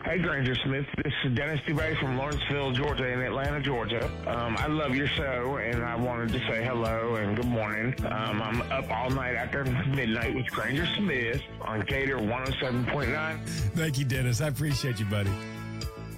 Hey, Granger Smith. This is Dennis Dubay from Lawrenceville, Georgia, in Atlanta, Georgia. I love your show, and I wanted to say hello and good morning. I'm up all night after midnight with Granger Smith on Gator 107.9. Thank you, Dennis. I appreciate you, buddy.